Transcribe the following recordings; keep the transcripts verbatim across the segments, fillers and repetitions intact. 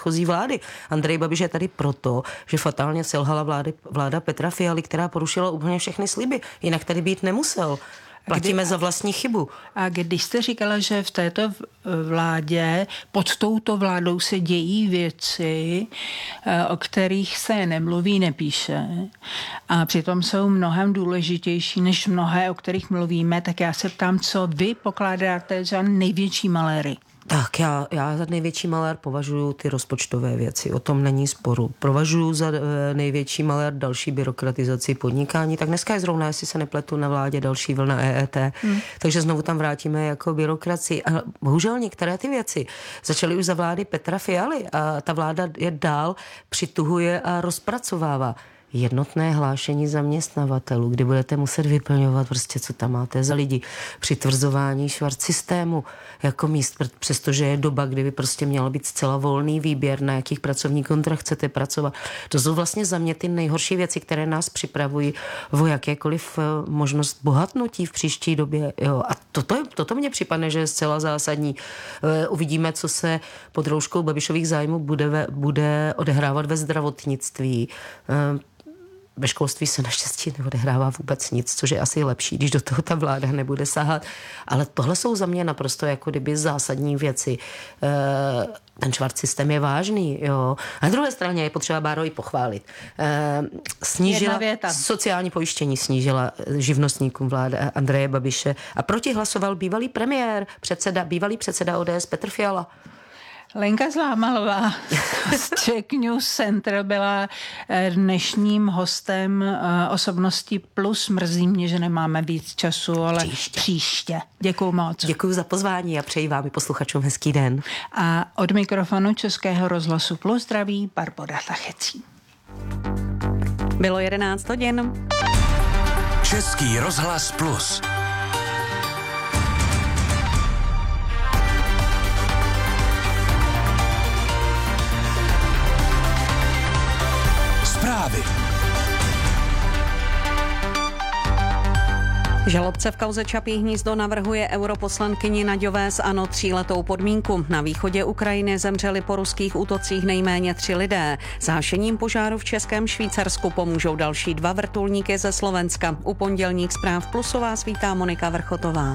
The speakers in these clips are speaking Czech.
předchozí vlády. Andrej Babiš je tady proto, že fatálně selhala vlády, vláda Petra Fialy, která porušila úplně všechny sliby. Jinak tady být nemusel. Platíme kdy, za vlastní chybu. A když jste říkala, že v této vládě, pod touto vládou se dějí věci, o kterých se nemluví, nepíše, a přitom jsou mnohem důležitější než mnohé, o kterých mluvíme, tak já se ptám, co vy pokládáte za největší maléry? Tak já, já za největší malér považuji ty rozpočtové věci, o tom není sporu. Považuji za největší malér další byrokratizaci podnikání, tak dneska je zrovna, jestli se nepletu, na vládě další vlna E E T, hmm. takže znovu tam vrátíme jako byrokracii. A bohužel některé ty věci začaly už za vlády Petra Fialy a ta vláda je dál přituhuje a rozpracovává. Jednotné hlášení zaměstnavatelů, kdy budete muset vyplňovat prostě, co tam máte za lidi. Přitvrzování švart systému jako míst, přestože je doba, kdy by prostě měl být zcela volný výběr, na jakých pracovní kontrakt chcete pracovat. To jsou vlastně za mě ty nejhorší věci, které nás připravují o jakékoliv možnost bohatnutí v příští době. Jo. A toto, toto mně připadne, že je zcela zásadní. Uvidíme, co se pod rouškou Babišových zájmů bude, bude odehrávat ve zdravotnictví. Ve školství se naštěstí neodehrává vůbec nic, což je asi lepší, když do toho ta vláda nebude sahat. Ale tohle jsou za mě naprosto jako kdyby zásadní věci. Ten švart systém je vážný, jo. A na druhé straně je potřeba Báro i pochválit. Snížila sociální pojištění, snížila živnostníkům vláda Andreje Babiše a proti hlasoval bývalý premiér, předseda, bývalý předseda O D S Petr Fiala. Lenka Zlámalová z Czech News Center byla dnešním hostem Osobnosti plus. Mrzí mě, že nemáme víc času, ale příště. příště. Děkuju moc. Děkuju za pozvání a přeji vám i posluchačům hezký den. A od mikrofonu Českého rozhlasu Plus zdraví Barbora Tachecí. Bylo jedenáct hodin. Český rozhlas Plus. Zprávy. Žalobce v kauze Čapí hnízdo navrhuje europoslankyni Naďové z ANO tříletou podmínku. Na východě Ukrajiny zemřeli po ruských útocích nejméně tři lidé. S hašením požáru v Českém Švýcarsku pomůžou další dva vrtulníky ze Slovenska. U pondělních zpráv Plusu vás vítá Monika Vrchotová.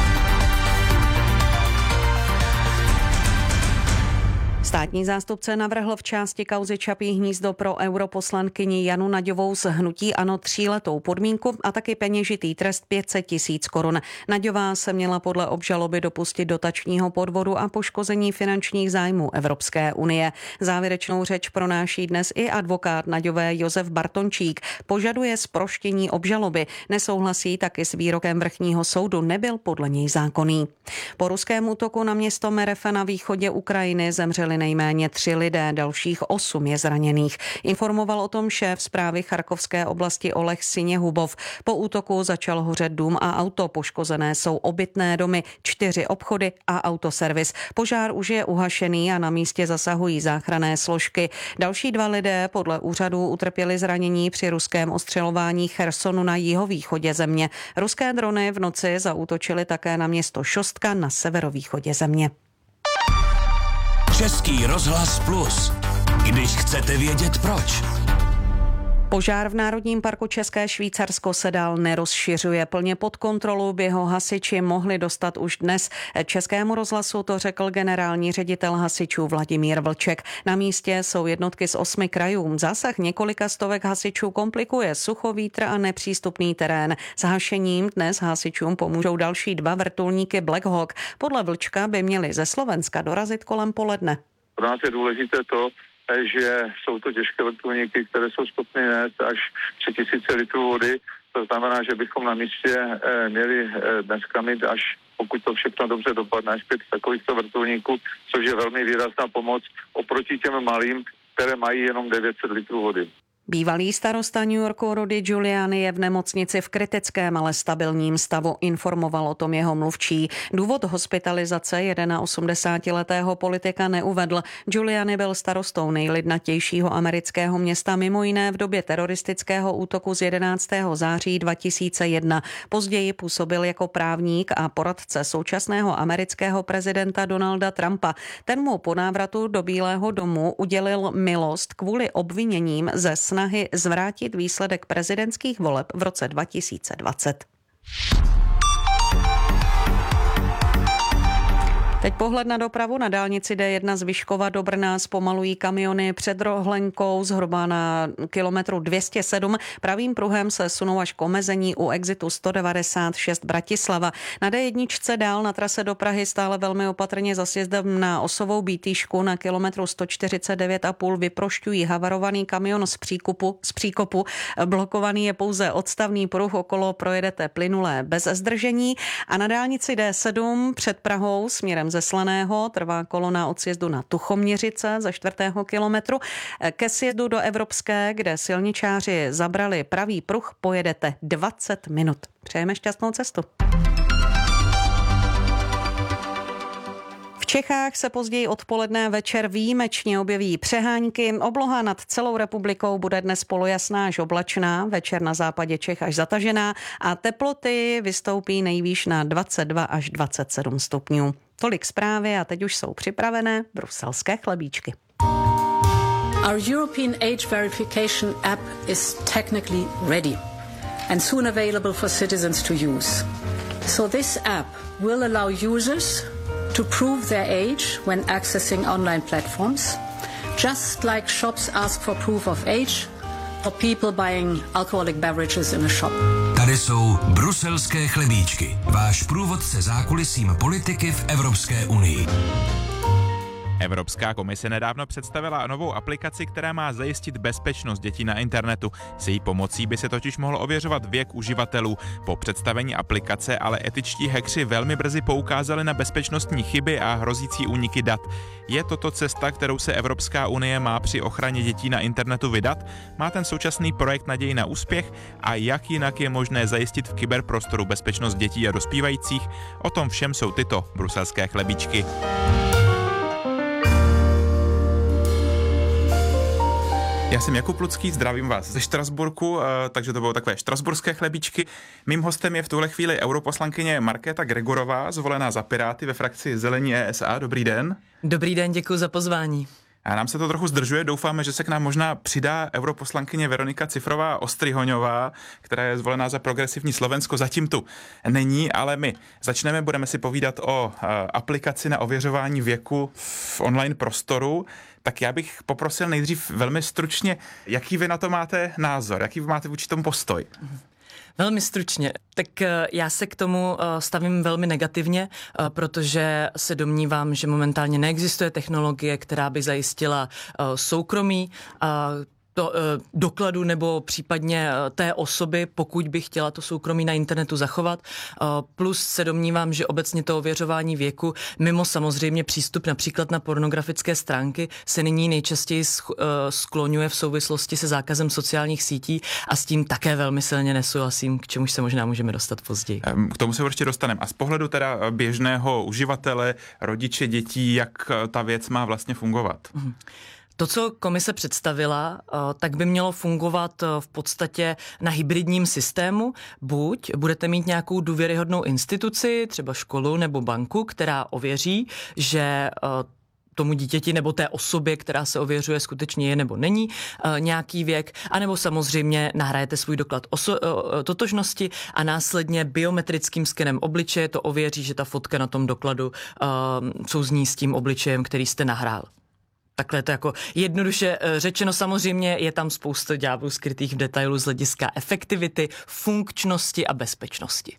Státní zástupce navrhl v části kauzy Čapí hnízdo pro europoslankyni Janu Naďovou z hnutí ANO tříletou podmínku a taky peněžitý trest pět set tisíc korun. Naďová se měla podle obžaloby dopustit dotačního podvodu a poškození finančních zájmů Evropské unie. Závěrečnou řeč pronáší dnes i advokát Naďové Josef Bartončík. Požaduje zproštění obžaloby. Nesouhlasí taky s výrokem vrchního soudu, nebyl podle něj zákonný. Po ruském útoku na město Merefe na východě Ukrajiny zemřeli nejméně tři lidé, dalších osm je zraněných. Informoval o tom šéf správy Charkovské oblasti Oleh Siněhubov. Po útoku začal hořet dům a auto. Poškozené jsou obytné domy, čtyři obchody a autoservis. Požár už je uhašený a na místě zasahují záchranné složky. Další dva lidé podle úřadů utrpěli zranění při ruském ostřelování Chersonu na jihovýchodě země. Ruské drony v noci zaútočily také na město Šostka na severovýchodě země. Český rozhlas Plus. Když chcete vědět proč. Požár v Národním parku České Švýcarsko se dál nerozšiřuje. Plně pod kontrolou by ho hasiči mohli dostat už dnes. Českému rozhlasu to řekl generální ředitel hasičů Vladimír Vlček. Na místě jsou jednotky z osmi krajů. Zásah několika stovek hasičů komplikuje sucho, vítr a nepřístupný terén. S hašením dnes hasičům pomůžou další dva vrtulníky Black Hawk. Podle Vlčka by měli ze Slovenska dorazit kolem poledne. Pro nás je důležité to, že jsou to těžké vrtulníky, které jsou schopny nést až tři tisíce litrů vody. To znamená, že bychom na místě eh, měli eh, dneska mít až, pokud to všechno dobře dopadne, až pět takovýchto vrtulníků, což je velmi výrazná pomoc oproti těm malým, které mají jenom devět set litrů vody. Bývalý starosta New Yorku Rudy Giuliani je v nemocnici v kritickém, ale stabilním stavu, informoval o tom jeho mluvčí. Důvod hospitalizace osmdesátiletého politika neuvedl. Giuliani byl starostou nejlidnatějšího amerického města mimo jiné v době teroristického útoku z jedenáctého září dva tisíce jedna. Později působil jako právník a poradce současného amerického prezidenta Donalda Trumpa. Ten mu po návratu do Bílého domu udělil milost kvůli obviněním ze snahy zvrátit výsledek prezidentských voleb v roce dva tisíce dvacet. Teď pohled na dopravu. Na dálnici D jedna z Vyškova do Brna zpomalují kamiony před Rohlenkou zhruba na kilometru dvě stě sedm. Pravým pruhem se sunou až k omezení u exitu sto devadesát šest Bratislava. Na D jedna dál na trase do Prahy stále velmi opatrně za sjezdem na osovou Bítýšku na kilometru sto čtyřicet devět a půl vyprošťují havarovaný kamion z příkopu, z příkopu. Blokovaný je pouze odstavný pruh, okolo projedete plynulé bez zdržení. A na dálnici D sedm před Prahou směrem ze Slaného trvá kolona od sjezdu na Tuchoměřice ze čtvrtého kilometru. Ke sjezdu do Evropské, kde silničáři zabrali pravý pruh, pojedete dvacet minut. Přejeme šťastnou cestu. V Čechách se později odpoledne večer výjimečně objeví přehánky. Obloha nad celou republikou bude dnes polojasná až oblačná, večer na západě Čech až zatažená a teploty vystoupí nejvýš na dvacet dva až dvacet sedm stupňů. Tolik zprávy a teď už jsou připravené bruselské chlebíčky. Our European age verification app is technically ready and soon available for citizens to use. So this app will allow users to prove their age when accessing online platforms, just like shops ask for proof of age for people buying alcoholic beverages in a shop. Tady jsou bruselské chlebíčky, váš průvodce zákulisím politiky v Evropské unii. Evropská komise nedávno představila novou aplikaci, která má zajistit bezpečnost dětí na internetu. S její pomocí by se totiž mohl ověřovat věk uživatelů. Po představení aplikace ale etičtí hackři velmi brzy poukázali na bezpečnostní chyby a hrozící úniky dat. Je toto cesta, kterou se Evropská unie má při ochraně dětí na internetu vydat? Má ten současný projekt naději na úspěch? A jak jinak je možné zajistit v kyberprostoru bezpečnost dětí a dospívajících? O tom všem jsou tyto bruselské chlebíčky. Já jsem Jakub Lucký, zdravím vás ze Štrasburku, takže to budou takové štrasburské chlebíčky. Mým hostem je v tuhle chvíli europoslankyně Markéta Gregorová, zvolená za Piráty ve frakci Zelení E S A. Dobrý den. Dobrý den, děkuji za pozvání. A nám se to trochu zdržuje, doufáme, že se k nám možná přidá europoslankyně Veronika Cifrová Ostryhoňová, která je zvolená za Progresivní Slovensko, zatím tu není, ale my začneme, budeme si povídat o aplikaci na ověřování věku v online prostoru. Tak já bych poprosil nejdřív velmi stručně, jaký vy na to máte názor, jaký vy máte vůči tomu postoj? Velmi stručně. Tak já se k tomu stavím velmi negativně, protože se domnívám, že momentálně neexistuje technologie, která by zajistila soukromí to, dokladu nebo případně té osoby, pokud by chtěla to soukromí na internetu zachovat. Plus se domnívám, že obecně to ověřování věku, mimo samozřejmě přístup například na pornografické stránky, se nyní nejčastěji skloňuje v souvislosti se zákazem sociálních sítí a s tím také velmi silně nesouhlasím, k čemuž se možná můžeme dostat později. K tomu se určitě dostaneme. A z pohledu teda běžného uživatele, rodiče dětí, jak ta věc má vlastně fungovat? Mhm. To, co komise představila, tak by mělo fungovat v podstatě na hybridním systému. Buď budete mít nějakou důvěryhodnou instituci, třeba školu nebo banku, která ověří, že tomu dítěti nebo té osobě, která se ověřuje, skutečně je nebo není e, nějaký věk, anebo samozřejmě nahrajete svůj doklad oso- e, totožnosti a následně biometrickým skenem obličeje to ověří, že ta fotka na tom dokladu e, souzní s tím obličejem, který jste nahrál. Takhle to jako jednoduše řečeno, samozřejmě je tam spousta ďáblů skrytých v detailu z hlediska efektivity, funkčnosti a bezpečnosti.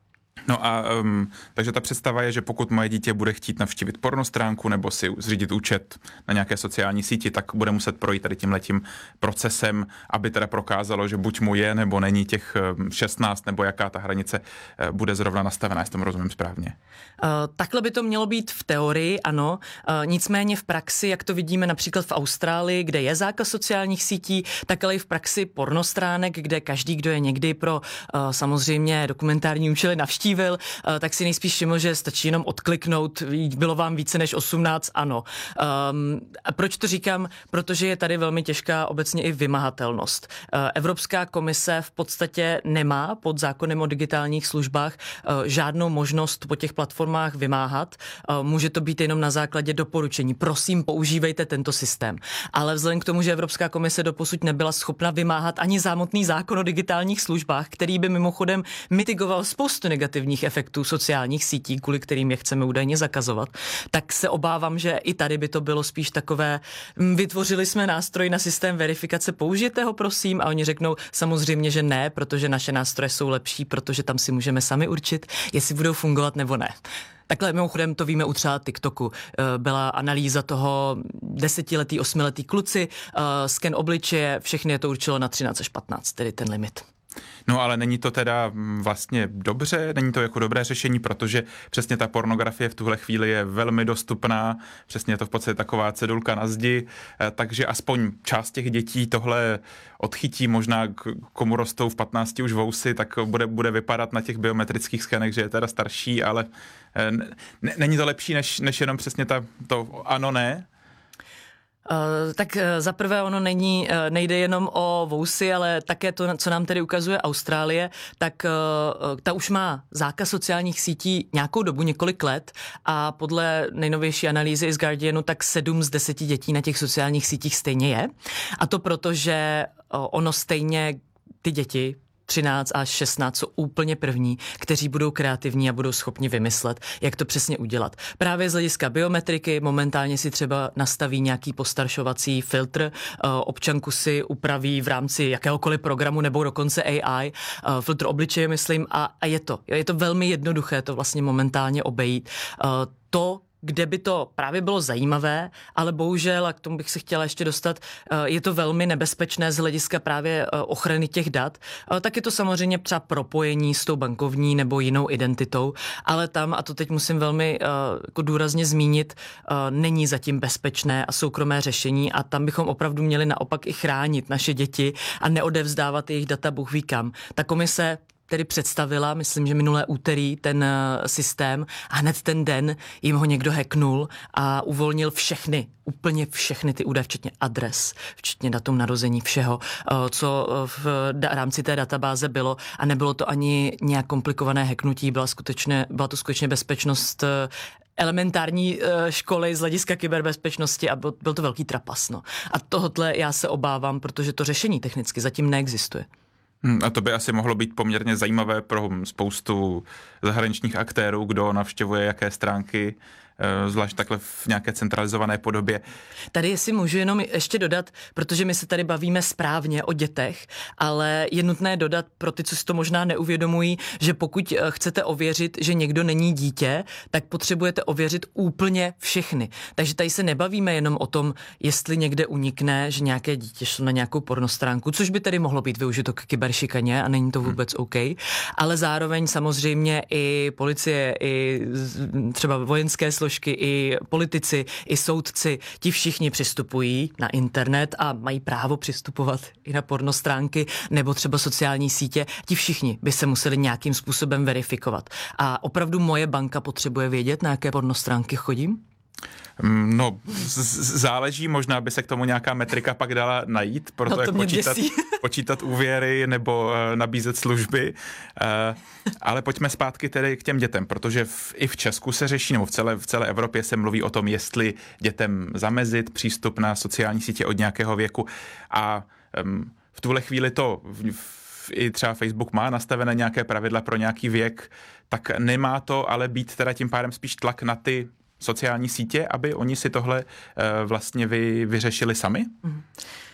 No a um, takže ta představa je, že pokud moje dítě bude chtít navštívit pornostránku nebo si zřídit účet na nějaké sociální síti, tak bude muset projít tady tímhletím procesem, aby teda prokázalo, že buď mu je nebo není těch šestnáct, nebo jaká ta hranice bude zrovna nastavená, jestli tomu rozumím správně. Uh, takhle by to mělo být v teorii, ano. Uh, nicméně v praxi, jak to vidíme například v Austrálii, kde je zákaz sociálních sítí, tak ale i v praxi pornostránek, kde každý, kdo je někdy pro uh, samozřejmě dokumentární účely navštívil, uh, tak si nejspíš všiml, že stačí jenom odkliknout, bylo vám více než osmnáct, ano. Um, a proč to říkám? Protože je tady velmi těžká obecně i vymahatelnost. Uh, Evropská komise v podstatě nemá pod zákonem o digitálních službách uh, žádnou možnost po těch platformách vymáhat. Uh, může to být jenom na základě doporučení. Prosím, používejte tento systém. Ale vzhledem k tomu, že Evropská komise doposud nebyla schopna vymáhat ani samotný zákon o digitálních službách, který by mimochodem mitigoval spoustu negativních efektů sociálních sítí, kvůli kterým je chceme údajně zakazovat, tak se obávám, že i tady by to bylo spíš takové, vytvořili jsme nástroj na systém verifikace, použijte ho prosím, a oni řeknou samozřejmě, že ne, protože naše nástroje jsou lepší, protože tam si můžeme sami určit, jestli budou fungovat nebo ne. Takhle mimochodem to víme u třeba TikToku. Byla analýza toho desetiletý, osmiletý kluci, sken obličeje, všechny je to určilo na třináct až patnáct, tedy ten limit. No ale není to teda vlastně dobře, není to jako dobré řešení, protože přesně ta pornografie v tuhle chvíli je velmi dostupná, přesně je to v podstatě taková cedulka na zdi, takže aspoň část těch dětí tohle odchytí, možná komu rostou v patnácti už vousy, tak bude, bude vypadat na těch biometrických skenech, že je teda starší, ale n- není to lepší, než, než jenom přesně ta, to ano, ne? Uh, tak uh, zaprvé ono není, uh, nejde jenom o vousy, ale také to, co nám tady ukazuje Austrálie, tak uh, ta už má zákaz sociálních sítí nějakou dobu, několik let a podle nejnovější analýzy z Guardianu tak sedm z deseti dětí na těch sociálních sítích stejně je. A to proto, že uh, ono stejně ty děti třináct až šestnáct jsou úplně první, kteří budou kreativní a budou schopni vymyslet, jak to přesně udělat. Právě z hlediska biometriky momentálně si třeba nastaví nějaký postaršovací filtr, občanku si upraví v rámci jakéhokoliv programu nebo dokonce A I, filtr obličeje, myslím, a, a je to. Je to velmi jednoduché to vlastně momentálně obejít. To kde by to právě bylo zajímavé, ale bohužel, a k tomu bych se chtěla ještě dostat, je to velmi nebezpečné z hlediska právě ochrany těch dat, tak je to samozřejmě třeba propojení s tou bankovní nebo jinou identitou, ale tam, a to teď musím velmi jako důrazně zmínit, není zatím bezpečné a soukromé řešení a tam bychom opravdu měli naopak i chránit naše děti a neodevzdávat jejich data bůh ví kam. Ta komise tedy představila, myslím, že minulé úterý ten systém a hned ten den jim ho někdo hacknul a uvolnil všechny, úplně všechny ty údaje, včetně adres, včetně datum narození, všeho, co v rámci té databáze bylo a nebylo to ani nějak komplikované hacknutí, byla, skutečně, byla to skutečně bezpečnost elementární školy z hlediska kyberbezpečnosti a byl, byl to velký trapas. No. A tohohle já se obávám, protože to řešení technicky zatím neexistuje. A to by asi mohlo být poměrně zajímavé pro spoustu zahraničních aktérů, kdo navštěvuje jaké stránky, zvlášť takhle v nějaké centralizované podobě. Tady jestli můžu jenom ještě dodat, protože my se tady bavíme správně o dětech, ale je nutné dodat pro ty, co si to možná neuvědomují, že pokud chcete ověřit, že někdo není dítě, tak potřebujete ověřit úplně všechny. Takže tady se nebavíme jenom o tom, jestli někde unikne, že nějaké dítě šlo na nějakou pornostránku, což by tedy mohlo být využito k kyberšikaně a není to vůbec OK, ale zároveň samozřejmě i policie, i třeba vojenské složky, i politici, i soudci, ti všichni přistupují na internet a mají právo přistupovat i na pornostránky nebo třeba sociální sítě. Ti všichni by se museli nějakým způsobem verifikovat. A opravdu moje banka potřebuje vědět, na jaké pornostránky chodím? No, z- záleží, možná by se k tomu nějaká metrika pak dala najít, proto no jak počítat, počítat úvěry nebo uh, nabízet služby. Uh, ale pojďme zpátky tedy k těm dětem, protože v, i v Česku se řeší, nebo v celé, v celé Evropě se mluví o tom, jestli dětem zamezit přístup na sociální sítě od nějakého věku. A um, v tuhle chvíli to v, v, i třeba Facebook má nastavené nějaké pravidla pro nějaký věk, tak nemá to ale být teda tím pádem spíš tlak na ty sociální sítě, aby oni si tohle uh, vlastně vy, vyřešili sami?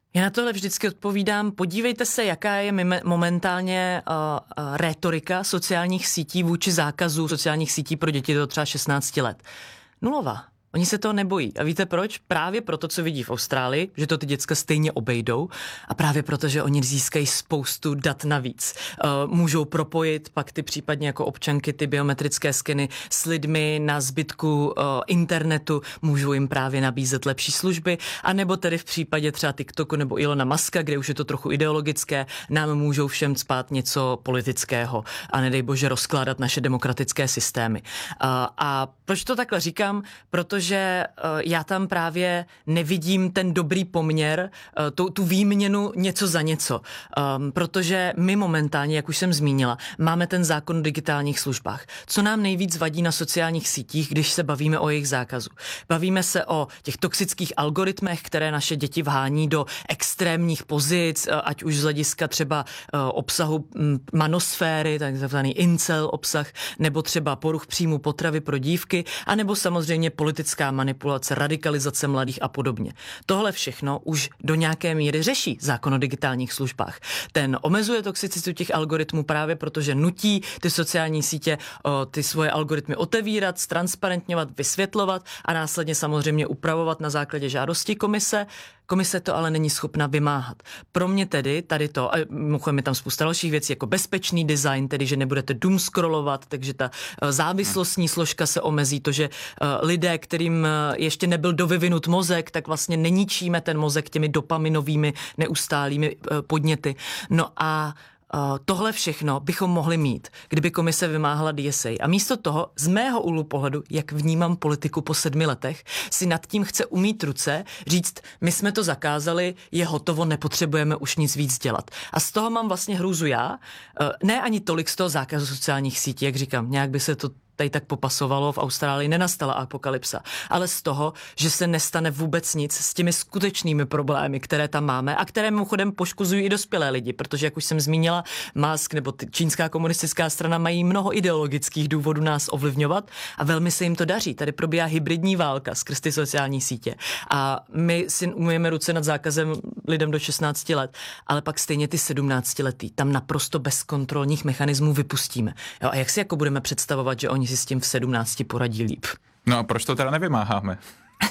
Já na tohle vždycky odpovídám, podívejte se, jaká je momentálně uh, uh, rétorika sociálních sítí vůči zákazu sociálních sítí pro děti do třeba šestnácti let. Nulová. Oni se toho nebojí. A víte proč? Právě proto, co vidí v Austrálii, že to ty děcka stejně obejdou a právě proto, že oni získají spoustu dat navíc. Uh, můžou propojit pak ty případně jako občanky ty biometrické skeny s lidmi na zbytku uh, internetu, můžou jim právě nabízet lepší služby, anebo tedy v případě třeba TikToku nebo Ilona Muska, kde už je to trochu ideologické, nám můžou všem cpát něco politického a nedej bože rozkládat naše demokratické systémy. Uh, a proč to takhle říkám? Proto protože já tam právě nevidím ten dobrý poměr, tu, tu výměnu něco za něco. Um, protože my momentálně, jak už jsem zmínila, máme ten zákon o digitálních službách. Co nám nejvíc vadí na sociálních sítích, když se bavíme o jejich zákazu? Bavíme se o těch toxických algoritmech, které naše děti vhání do extrémních pozic, ať už z hlediska třeba obsahu manosféry, takzvaný incel obsah, nebo třeba poruch příjmu potravy pro dívky, anebo samozřejmě politická manipulace, radikalizace mladých a podobně. Tohle všechno už do nějaké míry řeší zákon o digitálních službách. Ten omezuje toxicitu těch algoritmů právě protože nutí ty sociální sítě o, ty svoje algoritmy otevírat, ztransparentňovat, vysvětlovat a následně samozřejmě upravovat na základě žádosti komise. Komise to ale není schopna vymáhat. Pro mě tedy tady to, a mimochodem je tam spousta dalších věcí, jako bezpečný design, tedy že nebudete doom scrollovat, takže ta závislostní složka se omezí, to, že lidé, kterým ještě nebyl dovyvinut mozek, tak vlastně neníčíme ten mozek těmi dopaminovými neustálými podněty. No a Uh, tohle všechno bychom mohli mít, kdyby komise vymáhala D S A. A místo toho, z mého úhlu pohledu, jak vnímám politiku po sedmi letech, si nad tím chce umýt ruce, říct, my jsme to zakázali, je hotovo, nepotřebujeme už nic víc dělat. A z toho mám vlastně hrůzu já, uh, ne ani tolik z toho zákazu sociálních sítí, jak říkám, nějak by se to tady tak popasovalo, v Austrálii nenastala apokalypsa, ale z toho, že se nestane vůbec nic s těmi skutečnými problémy, které tam máme a které mimochodem poškozují i dospělé lidi, protože jak už jsem zmínila, Musk nebo čínská komunistická strana mají mnoho ideologických důvodů nás ovlivňovat a velmi se jim to daří. Tady probíhá hybridní válka skrz ty sociální sítě a my si umyjeme ruce nad zákazem lidem do šestnácti let, ale pak stejně ty sedmnáctiletí tam naprosto bez kontrolních mechanismů vypustíme. Jo, a jak si jako budeme představovat, že oni si s tím v sedmnácti poradí líp? No a proč to teda nevymáháme?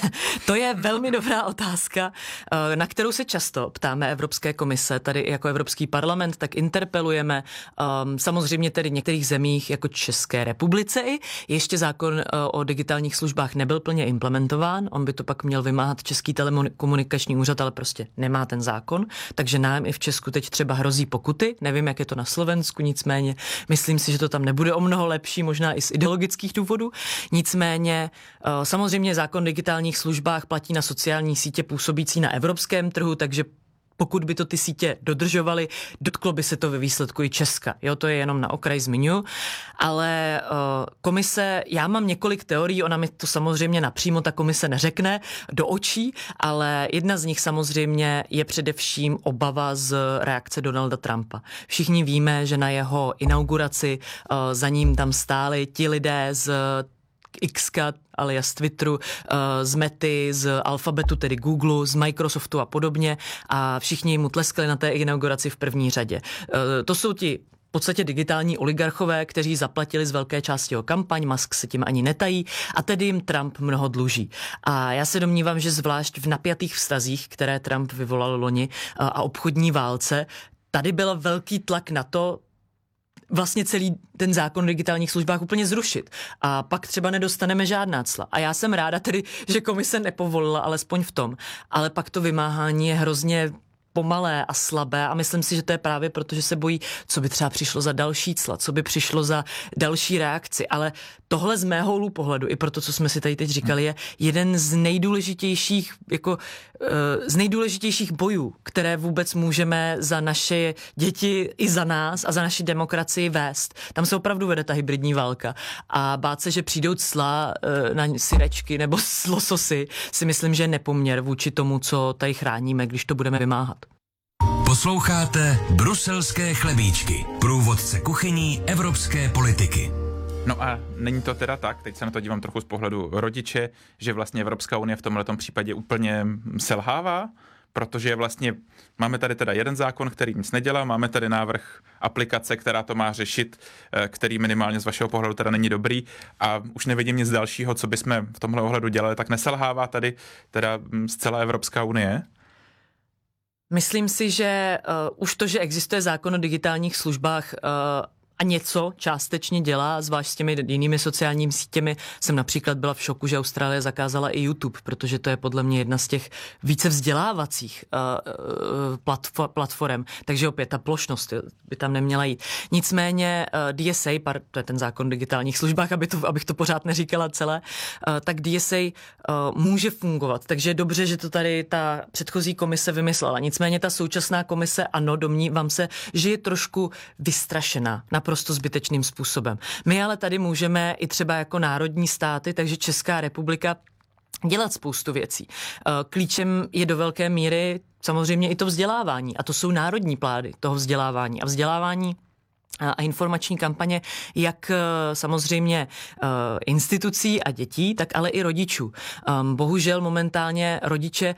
To je velmi dobrá otázka, na kterou se často ptáme Evropské komise, tady jako Evropský parlament, tak interpelujeme um, samozřejmě tedy v některých zemích jako České republice i. Ještě zákon uh, o digitálních službách nebyl plně implementován, on by to pak měl vymáhat Český telekomunikační úřad, ale prostě nemá ten zákon, takže nám i v Česku teď třeba hrozí pokuty, nevím, jak je to na Slovensku, nicméně myslím si, že to tam nebude o mnoho lepší, možná i z ideologických důvodů. Nicméně uh, samozřejmě zákon digitálních službách platí na sociální sítě působící na evropském trhu, takže pokud by to ty sítě dodržovaly, dotklo by se to ve výsledku i Česka. Jo, to je jenom na okraj zmiňuji. Ale uh, komise, já mám několik teorií, ona mi to samozřejmě napřímo ta komise neřekne do očí, ale jedna z nich samozřejmě je především obava z reakce Donalda Trumpa. Všichni víme, že na jeho inauguraci uh, za ním tam stáli ti lidé z X-ka, alias Twitteru, z Mety, z Alphabetu, tedy Google, z Microsoftu a podobně a všichni mu tleskali na té inauguraci v první řadě. To jsou ti v podstatě digitální oligarchové, kteří zaplatili z velké části o kampaň, Musk se tím ani netají a tedy jim Trump mnoho dluží. A já se domnívám, že zvlášť v napjatých vztazích, které Trump vyvolal loni a obchodní válce, tady byl velký tlak na to, vlastně celý ten zákon o digitálních službách úplně zrušit. A pak třeba nedostaneme žádná cla. A já jsem ráda tedy, že komise nepovolila, alespoň v tom. Ale pak to vymáhání je hrozně pomalé a slabé a myslím si, že to je právě proto, že se bojí, co by třeba přišlo za další cla, co by přišlo za další reakci. Ale tohle z mého úhlu pohledu, i proto, co jsme si tady teď říkali, je jeden z nejdůležitějších, jako, z nejdůležitějších bojů, které vůbec můžeme za naše děti i za nás a za naši demokracii vést. Tam se opravdu vede ta hybridní válka. A bát se, že přijdou cla na syrečky nebo lososy, si myslím, že je nepoměr vůči tomu, co tady chráníme, když to budeme vymáhat. Posloucháte Bruselské chlebíčky, průvodce kuchyní evropské politiky. No a není to teda tak, teď se na to dívám trochu z pohledu rodiče, že vlastně Evropská unie v tomhletom případě úplně selhává, protože vlastně máme tady teda jeden zákon, který nic nedělá, máme tady návrh aplikace, která to má řešit, který minimálně z vašeho pohledu teda není dobrý a už nevidím nic dalšího, co bychom v tomhle ohledu dělali, tak neselhává tady teda zcela Evropská unie? Myslím si, že uh, už to, že existuje zákon o digitálních službách uh, a něco částečně dělá, zvlášť s těmi jinými sociálními sítěmi. Jsem například byla v šoku, že Austrálie zakázala i YouTube, protože to je podle mě jedna z těch více vzdělávacích uh, platform, platform. Takže opět ta plošnost by tam neměla jít. Nicméně uh, D S A, par, to je ten zákon o digitálních službách, aby to, abych to pořád neříkala celé, uh, tak D S A uh, může fungovat. Takže je dobře, že to tady ta předchozí komise vymyslela. Nicméně ta současná komise, ano, domnívám se, že je trošku vystrašená naprosto zbytečným způsobem. My ale tady můžeme i třeba jako národní státy, takže Česká republika, dělat spoustu věcí. Klíčem je do velké míry samozřejmě i to vzdělávání. A to jsou národní plány toho vzdělávání. A vzdělávání a informační kampaně jak samozřejmě institucí a dětí, tak ale i rodičů. Bohužel momentálně rodiče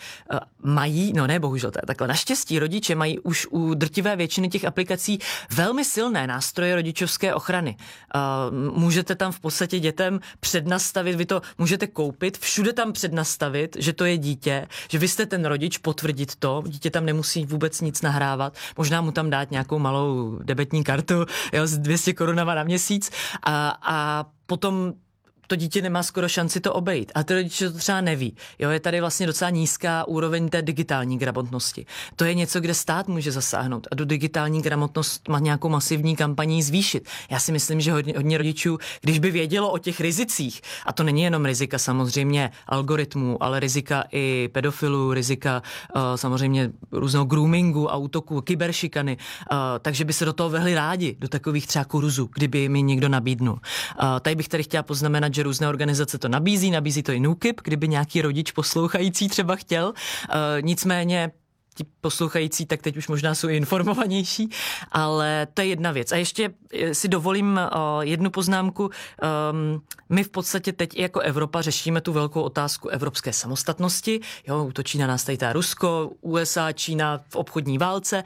mají, no ne bohužel, takhle naštěstí rodiče mají už u drtivé většiny těch aplikací velmi silné nástroje rodičovské ochrany. Můžete tam v podstatě dětem přednastavit, vy to můžete koupit, všude tam přednastavit, že to je dítě, že vy jste ten rodič, potvrdit to, dítě tam nemusí vůbec nic nahrávat, možná mu tam dát nějakou malou debetní kartu, jo, z dvě stě korunama na měsíc a, a potom to dítě nemá skoro šanci to obejít. A ty rodiče to třeba neví. Jo, je tady vlastně docela nízká úroveň té digitální gramotnosti. To je něco, kde stát může zasáhnout a do digitální gramotnost má nějakou masivní kampaní zvýšit. Já si myslím, že hodně, hodně rodičů, když by vědělo o těch rizicích, a to není jenom rizika samozřejmě algoritmů, ale rizika i pedofilů, rizika uh, samozřejmě různého groomingu a útoků, kyberšikany, uh, takže by se do toho vehli rádi, do takových třeba kurzů, kdyby mi někdo nabídnul. Uh, tady bych tady chtěla poznamenat, že různé organizace to nabízí, nabízí to i NÚKIP, kdyby nějaký rodič poslouchající třeba chtěl. Uh, nicméně ti poslouchající tak teď už možná jsou i informovanější, ale to je jedna věc. A ještě si dovolím uh, jednu poznámku. Um, my v podstatě teď i jako Evropa řešíme tu velkou otázku evropské samostatnosti. Jo, útočí na nás tady ta Rusko, U S A, Čína v obchodní válce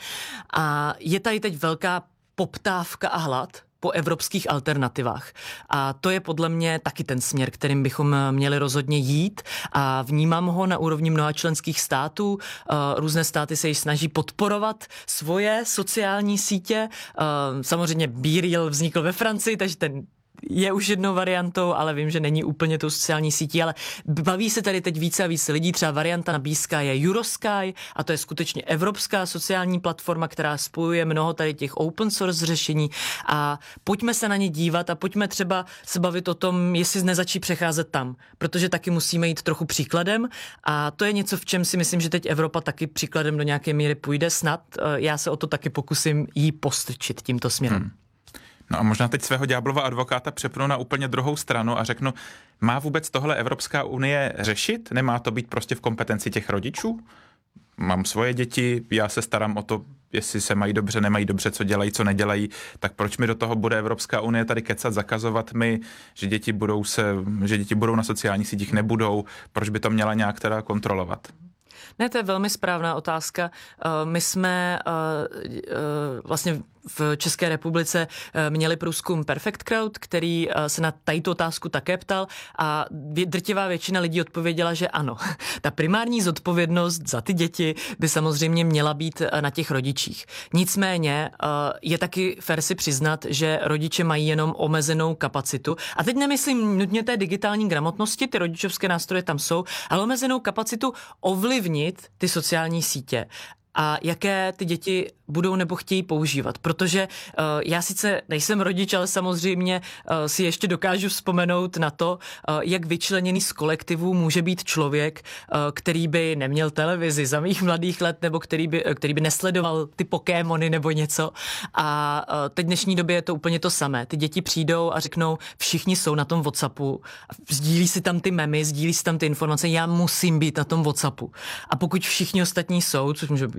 a je tady teď velká poptávka a hlad po evropských alternativách. A to je podle mě taky ten směr, kterým bychom měli rozhodně jít a vnímám ho na úrovni mnoha členských států. Různé státy se již snaží podporovat svoje sociální sítě. Samozřejmě BeReal vznikl ve Francii, takže ten je už jednou variantou, ale vím, že není úplně tou sociální sítí, ale baví se tady teď více a více lidí. Třeba varianta nabízka je Eurosky a to je skutečně evropská sociální platforma, která spojuje mnoho tady těch open source řešení a pojďme se na ně dívat a pojďme třeba se bavit o tom, jestli nezačí přecházet tam, protože taky musíme jít trochu příkladem a to je něco, v čem si myslím, že teď Evropa taky příkladem do nějaké míry půjde snad. Já se o to taky pokusím jí postrčit tímto směrem. Hmm. No a možná teď svého ďáblova advokáta přepnu na úplně druhou stranu a řeknu, má vůbec tohle Evropská unie řešit? Nemá to být prostě v kompetenci těch rodičů? Mám svoje děti, já se starám o to, jestli se mají dobře, nemají dobře, co dělají, co nedělají, tak proč mi do toho bude Evropská unie tady kecat, zakazovat mi, že děti budou, se, že děti budou na sociálních sítích, nebudou, proč by to měla nějak teda kontrolovat? Ne, to je velmi správná otázka. My jsme vlastně v České republice měli průzkum Perfect Crowd, který se na tato otázku také ptal a drtivá většina lidí odpověděla, že ano. Ta primární zodpovědnost za ty děti by samozřejmě měla být na těch rodičích. Nicméně je taky fér si přiznat, že rodiče mají jenom omezenou kapacitu. A teď nemyslím nutně té digitální gramotnosti, ty rodičovské nástroje tam jsou, ale omezenou kapacitu ovlivnit ty sociální sítě a jaké ty děti budou nebo chtějí používat. Protože uh, já sice nejsem rodič, ale samozřejmě uh, si ještě dokážu vzpomenout na to, uh, jak vyčleněný z kolektivu může být člověk, uh, který by neměl televizi za mých mladých let, nebo který by, uh, který by nesledoval ty Pokémony nebo něco. A uh, teď v dnešní době je to úplně to samé. Ty děti přijdou a řeknou, všichni jsou na tom WhatsAppu, sdílí si tam ty memy, sdílí si tam ty informace, já musím být na tom WhatsAppu. A pokud všichni ostatní jsou, což může být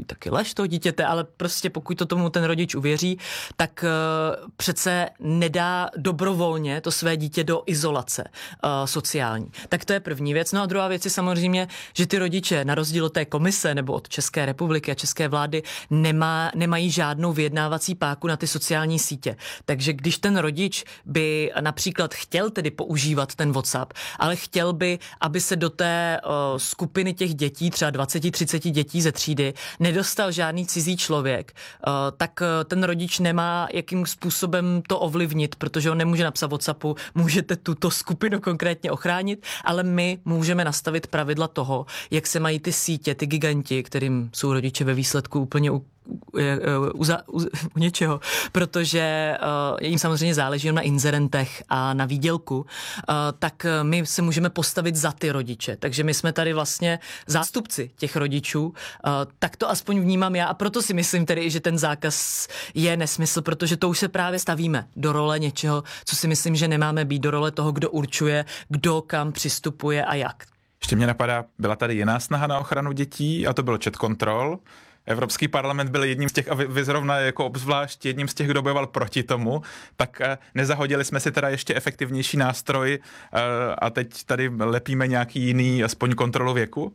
být taky lež toho dítěte, ale prostě pokud to tomu ten rodič uvěří, tak uh, přece nedá dobrovolně to své dítě do izolace uh, sociální. Tak to je první věc. No a druhá věc je samozřejmě, že ty rodiče, na rozdíl od té komise nebo od České republiky a české vlády, nemá, nemají žádnou vyjednávací páku na ty sociální sítě. Takže když ten rodič by například chtěl tedy používat ten WhatsApp, ale chtěl by, aby se do té uh, skupiny těch dětí, třeba dvacet třicet dětí ze třídy, nedostal žádný cizí člověk, uh, tak uh, ten rodič nemá jakým způsobem to ovlivnit, protože on nemůže napsat WhatsAppu, můžete tuto skupinu konkrétně ochránit, ale my můžeme nastavit pravidla toho, jak se mají ty sítě, ty giganti, kterým jsou rodiče ve výsledku úplně u U, u, u, u něčeho, protože uh, jim samozřejmě záleží na inzerentech a na výdělku, uh, tak my se můžeme postavit za ty rodiče. Takže my jsme tady vlastně zástupci těch rodičů, uh, tak to aspoň vnímám já a proto si myslím tedy, že ten zákaz je nesmysl, protože to už se právě stavíme do role něčeho, co si myslím, že nemáme být, do role toho, kdo určuje, kdo kam přistupuje a jak. Ještě mě napadá, byla tady jiná snaha na ochranu dětí a to byl chat control. Evropský parlament byl jedním z těch, a vy zrovna jako obzvlášť jedním z těch, kdo bojoval proti tomu, tak nezahodili jsme si teda ještě efektivnější nástroj a teď tady lepíme nějaký jiný, aspoň kontrolu věku?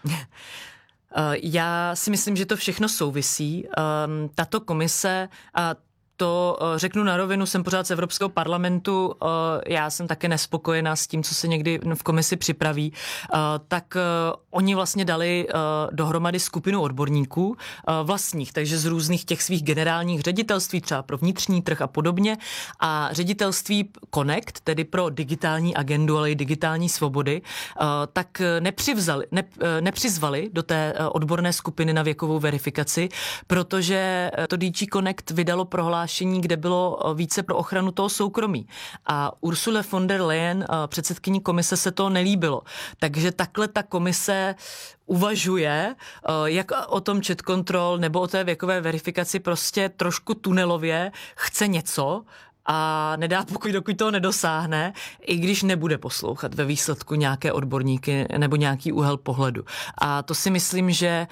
Já si myslím, že to všechno souvisí. Tato komise a to řeknu na rovinu, jsem pořád z Evropského parlamentu, já jsem také nespokojená s tím, co se někdy v komisi připraví, tak oni vlastně dali dohromady skupinu odborníků vlastních, takže z různých těch svých generálních ředitelství, třeba pro vnitřní trh a podobně, a ředitelství Connect, tedy pro digitální agendu, ale i digitální svobody, tak nepřivzali, ne, nepřizvali do té odborné skupiny na věkovou verifikaci, protože to D G Connect vydalo prohlášení, kde bylo více pro ochranu toho soukromí. A Ursule von der Leyen, předsedkyní komise, se to nelíbilo. Takže takhle ta komise uvažuje, jak o tom chat control nebo o té věkové verifikaci prostě trošku tunelově chce něco a nedá, pokud dokud toho nedosáhne, i když nebude poslouchat ve výsledku nějaké odborníky nebo nějaký úhel pohledu. A to si myslím, že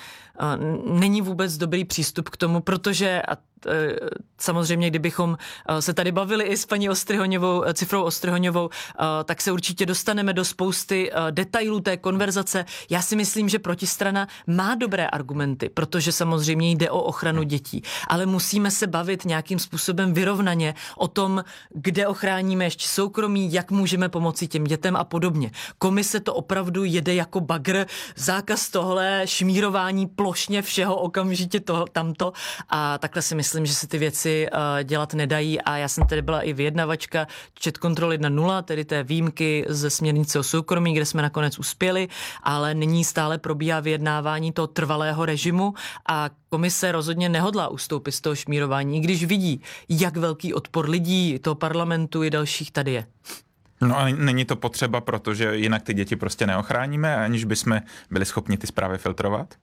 není vůbec dobrý přístup k tomu, protože a samozřejmě, kdybychom se tady bavili i s paní Ostryhoňovou, Cifrou Ostryhoňovou, tak se určitě dostaneme do spousty detailů té konverzace. Já si myslím, že protistrana má dobré argumenty, protože samozřejmě jde o ochranu dětí, ale musíme se bavit nějakým způsobem vyrovnaně o tom, kde ochráníme ještě soukromí, jak můžeme pomoci těm dětem a podobně. Komise to opravdu jede jako bagr, zákaz tohle, šmírování plošně všeho, okamžitě toho, tamto, a takhle si myslím, Myslím, že se ty věci uh, dělat nedají a já jsem tady byla i vyjednavačka chat control jedna tečka nula, tedy té výjimky ze směrnice o soukromí, kde jsme nakonec uspěli, ale nyní stále probíhá vyjednávání toho trvalého režimu a komise rozhodně nehodlá ustoupit z toho šmírování, i když vidí, jak velký odpor lidí, toho parlamentu i dalších tady je. No a není to potřeba, protože jinak ty děti prostě neochráníme, aniž bychom byli schopni ty zprávy filtrovat?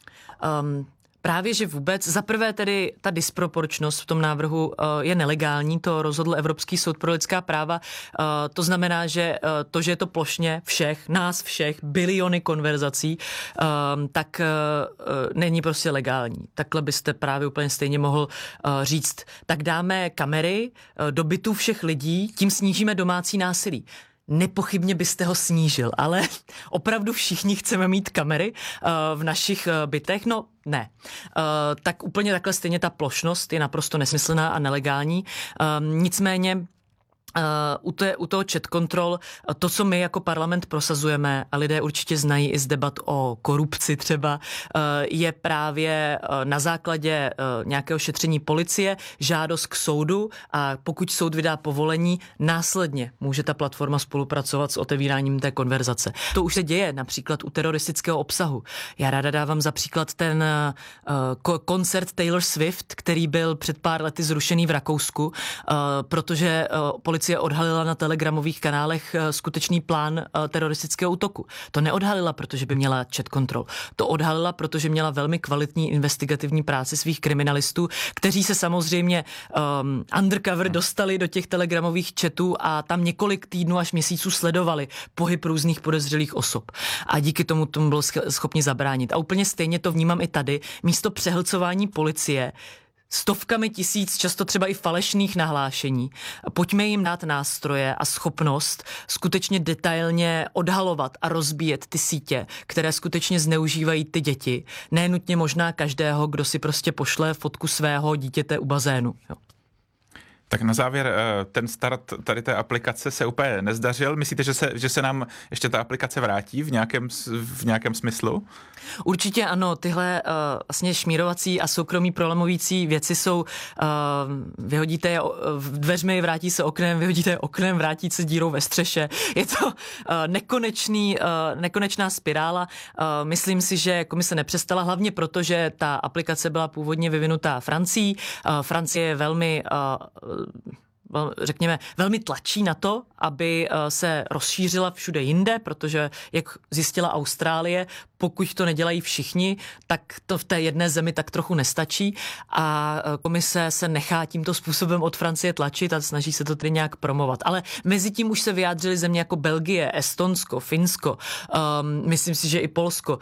Um, Právě, že vůbec, zaprvé tedy ta disproporčnost v tom návrhu uh, je nelegální, to rozhodl Evropský soud pro lidská práva. Uh, to znamená, že uh, to, že je to plošně všech, nás všech, biliony konverzací, uh, tak uh, není prostě legální. Takhle byste právě úplně stejně mohl uh, říct, tak dáme kamery uh, do bytů všech lidí, tím snížíme domácí násilí. Nepochybně byste ho snížil, ale opravdu všichni chceme mít kamery uh, v našich uh, bytech? No ne. Uh, tak úplně takhle stejně ta plošnost je naprosto nesmyslná a nelegální. Uh, nicméně Uh, u, té, u toho chat control, to, co my jako parlament prosazujeme, a lidé určitě znají i z debat o korupci třeba, uh, je právě uh, na základě uh, nějakého šetření policie žádost k soudu a pokud soud vydá povolení, následně může ta platforma spolupracovat s otevíráním té konverzace. To už se děje například u teroristického obsahu. Já ráda dávám za příklad ten uh, koncert Taylor Swift, který byl před pár lety zrušený v Rakousku, uh, protože uh, policie policie odhalila na telegramových kanálech skutečný plán teroristického útoku. To neodhalila, protože by měla chat control. To odhalila, protože měla velmi kvalitní investigativní práci svých kriminalistů, kteří se samozřejmě um, undercover dostali do těch telegramových chatů a tam několik týdnů až měsíců sledovali pohyb různých podezřelých osob. A díky tomu tomu bylo schopni zabránit. A úplně stejně to vnímám i tady. Místo přehlcování policie stovkami tisíc, často třeba i falešných nahlášení. Pojďme jim dát nástroje a schopnost skutečně detailně odhalovat a rozbíjet ty sítě, které skutečně zneužívají ty děti. Nenutně možná každého, kdo si prostě pošle fotku svého dítěte u bazénu. Jo. Tak na závěr, ten start tady té aplikace se úplně nezdařil. Myslíte, že se, že se nám ještě ta aplikace vrátí v nějakém, v nějakém smyslu? Určitě ano, tyhle uh, vlastně šmírovací a soukromí prolamující věci jsou, uh, vyhodíte je v dveřmi, vrátí se oknem, vyhodíte je oknem, vrátí se dírou ve střeše. Je to uh, nekonečný, uh, nekonečná spirála. Uh, myslím si, že komise nepřestala, hlavně proto, že ta aplikace byla původně vyvinutá Francií. Uh, Francie je velmi uh, řekněme, velmi tlačí na to, aby se rozšířila všude jinde, protože, jak zjistila Austrálie, pokud to nedělají všichni, tak to v té jedné zemi tak trochu nestačí a komise se nechá tímto způsobem od Francie tlačit a snaží se to tedy nějak promovat. Ale mezi tím už se vyjádřily země jako Belgie, Estonsko, Finsko, um, myslím si, že i Polsko,